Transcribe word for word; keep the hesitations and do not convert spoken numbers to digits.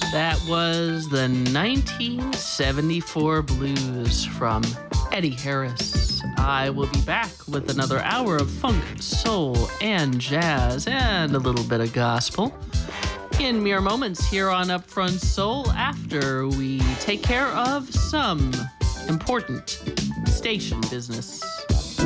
That was the nineteen seventy-four blues from Eddie Harris. I will be back with another hour of funk, soul, and jazz, and a little bit of gospel in mere moments here on Upfront Soul after we take care of some important station business.